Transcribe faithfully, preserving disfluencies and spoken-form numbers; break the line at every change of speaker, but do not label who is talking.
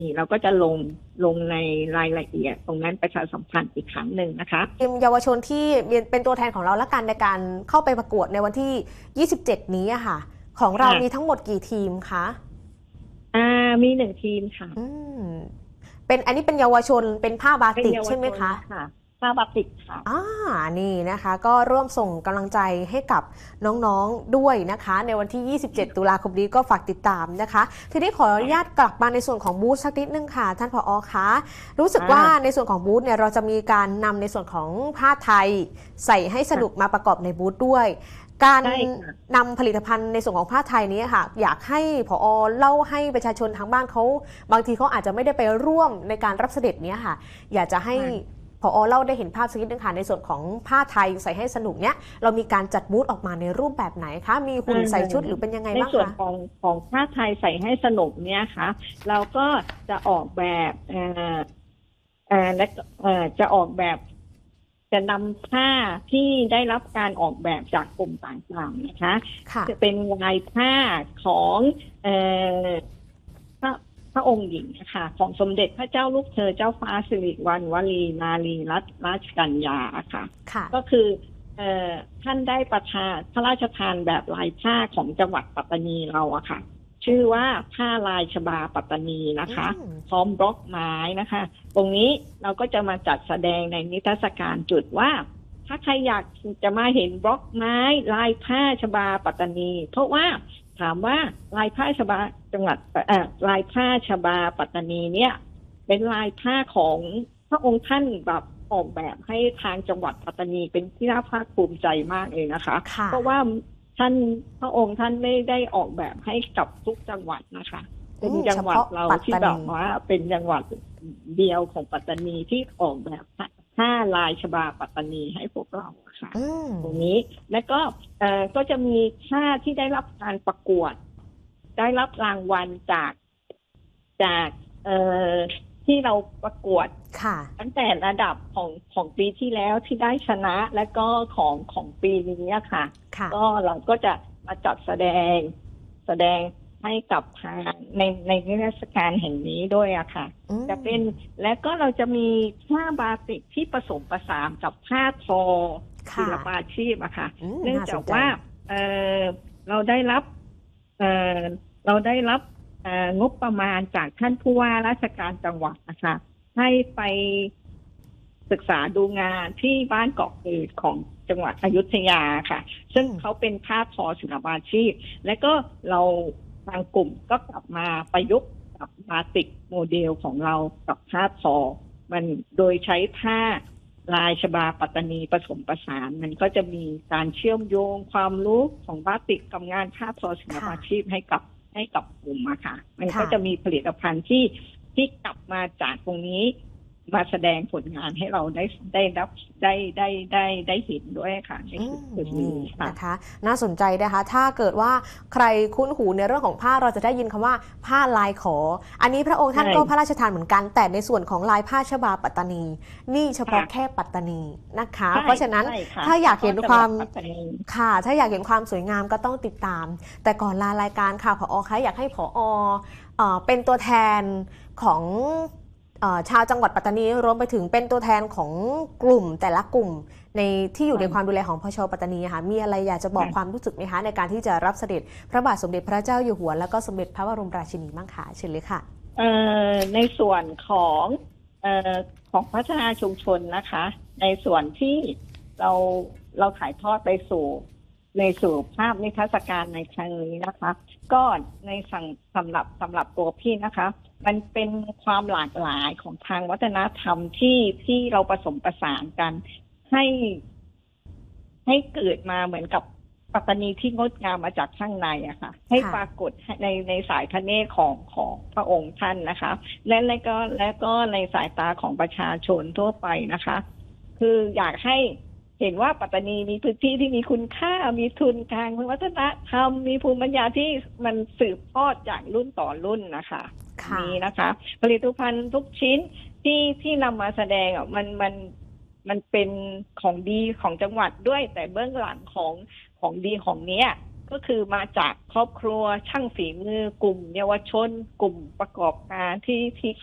เราก็จะลงลงในรายละเอียดตรงนั้นประชาสัมพันธ์อีกครั้งหนึ่งนะคะ
ทีมเยาวชนที่เป็นตัวแทนของเราละกันในการเข้าไปประกวดในวันที่ยี่สิบเจ็ดนี้อะค่ะของเรามีทั้งหมดกี่ทีมคะ
อ่ามีหนึ่งทีมค่ะ
อืมเป็นอันนี้เป็นเยาวชนเป็นผ้าบาติกใช่ไหมคะ
ค่ะผ้าบาติกค่ะ
อ่านี่นะคะก็ร่วมส่งกำลังใจให้กับน้องๆด้วยนะคะในวันที่ยี่สิบเจ็ดตุลาคมนี้ก็ฝากติดตามนะคะทีนี้ขออนุญาตกลับมาในส่วนของบูธสักนิดนึงค่ะท่านผอ.คะรู้สึกว่าในส่วนของบูธเนี่ยเราจะมีการนำในส่วนของผ้าไทยใส่ให้สนุกมาประกอบในบูธด้วยการนำผลิตภัณฑ์ในส่วนของผ้าไทยนี้ค่ะอยากให้ผอ.เล่าให้ประชาชนทางบ้านเขาบางทีเขาอาจจะไม่ได้ไปร่วมในการรับเสด็จนี้ค่ะอยากจะให้ผอ.เล่าได้เห็นภาพสักนิดนึงค่ะในส่วนของผ้าไทยใส่ให้สนุกเนี้ยเรามีการจัดบูธออกมาในรูปแบบไหนคะมีหุ่นใส่ชุดหรือเป็นยังไงบ้างคะ
ในส่วนของของผ้าไทยใส่ให้สนุกเนี้ยค่ะเราก็จะออกแบบเอ่อเอ่อและเอ่อจะออกแบบจะนำผ้าที่ได้รับการออกแบบจากกลุ่มต่างๆนะคะจะเป็นลายผ้าของเอ่อพระพระองค์หญิงนะคะของสมเด็จพระเจ้าลูกเธอเจ้าฟ้าสิริวัณวลีนารีรัตนราชกัญญาค่ะก็คือเอ่อท่านได้ประทานพระราชทานแบบลายผ้าของจังหวัดปัตตานีเราอะค่ะชื่อว่าผ้าลายชบาปัตตานีนะคะพร้อมบล็อกไม้นะคะตรงนี้เราก็จะมาจัดแสดงในนิทรรศการจุดว่าถ้าใครอยากจะมาเห็นบล็อกไม้ลายผ้าชบาปัตตานีเพราะว่าถามว่าลายผ้าชบาจังหวัดเอ่อลายผ้าชบาปัตตานีเนี่ยเป็นลายผ้าของพระองค์ท่านแบบออกแบบให้ทางจังหวัดปัตตานีเป็นที่น่าภาคภูมิใจมากเลยนะคะเพราะว่าท่านพระองค์ท่านไม่ได้ออกแบบให้กับทุกจังหวัดนะคะเป็นจังหวัดเราที่แบบว่าเป็นจังหวัดเดียวของปัตตานีที่ออกแบบผ้าลายชบาปัตตานีให้พวกเราค่ะตรงนี้แล้วก็เอ่อก็จะมีผ้าที่ได้รับการประกวดได้รับรางวัลจากจากเอ่อที่เราประกวดตั้งแต่ระดับของของปีที่แล้วที่ได้ชนะและก็ของของปีนี้ค่ะก็เราก็จะมาจัดแสดงแสดงให้กับทางในในนิทรรศการแห่งนี้ด้วยอะค่ะจะเป็นและก็เราจะมีผ้าบาติกที่ผสมผสานกับผ้าทอศิลปาชีพอะค่ะเนื่องจากว่าเออเราได้รับเออเราได้รับงบประมาณจากท่านผู้ว่าราชการจังหวัดนะคะให้ไปศึกษาดูงานที่บ้านเกาะเกร็ดของจังหวัดอยุธยาค่ะซึ่งเขาเป็นผ้าทอศิลปาชีพและก็เราทางกลุ่มก็กลับมาประยุกต์กับบาติกโมเดลของเรากับผ้าทอมันโดยใช้ผ้าลายชบาปัตตานีผสมผสานมันก็จะมีการเชื่อมโยงความรู้ของบาติกกับงานผ้าทอศิลปาชีพให้กับให้กับกลุ่มอะค่ะมันก็จะมีผลิตภัณฑ์ที่ที่กลับมาจากตรงนี้มาแสดงผลงานให้เราได้ได้รับได้ได้ได้ได้เห็นด้วยค่ะในจุดนี้
นะคะน่าสนใจนะคะถ้าเกิดว่าใครคุ้นหูในเรื่องของผ้าเราจะได้ยินคำว่าผ้าลายขออันนี้พระองค์ท่านก็พระราชทานเหมือนกันแต่ในส่วนของลายผ้าชบาปัตตานีนี่เฉพาะแค่ปัตตานีนะคะเพราะฉะนั้นถ้าอยากเห็นความค่ะถ้าอยากเห็นความสวยงามก็ต้องติดตามแต่ก่อนลารายการค่ะผอ.คะอยากให้ผอ.เป็นตัวแทนของชาวจังหวัดปัตตานีรวมไปถึงเป็นตัวแทนของกลุ่มแต่ละกลุ่มในที่อยู่ในความดูแลของพช.ปัตตานีค่ะมีอะไรอยากจะบอกความรู้สึกไหมคะในการที่จะรับเสด็จพระบาทสมเด็จพระเจ้าอยู่หัวแล้วก็สมเด็จพระบรมราชินีมั่งคะเชิญเลยค่ะ
ในส่วนของของพัฒนาชุมชนนะคะในส่วนที่เราเราถ่ายทอดไปสู่ในสู่ภาพนิทรรศการในครั้งนี้นะคะก็ในสำหรับสำหรับตัวพี่นะคะมันเป็นความหลากหลายของทางวัฒนธรรมที่ที่เราผสมผสานกันให้ให้เกิดมาเหมือนกับปัตตานีที่งดงามมาจากข้างในอะค่ะให้ปรากฏในในสายพระเนตรของของพระองค์ท่านนะคะและและก็และก็ในสายตาของประชาชนทั่วไปนะคะคืออยากให้เห็นว่าปัตตานีมีพื้นที่ที่มีคุณค่ามีทุนทางวัฒนธรรมมีภูมิปัญญาที่มันสืบทอดจากรุ่นต่อรุ่นนะคะนี้นะคะผลิตภัณฑ์ทุกชิ้นที่ที่นำมาแสดงอ่ะมันมันมันเป็นของดีของจังหวัดด้วยแต่เบื้องหลังของของดีของเนี้ยก็คือมาจากครอบครัวช่างฝีมือกลุ่มเยาวชนกลุ่มประกอบการที่ที่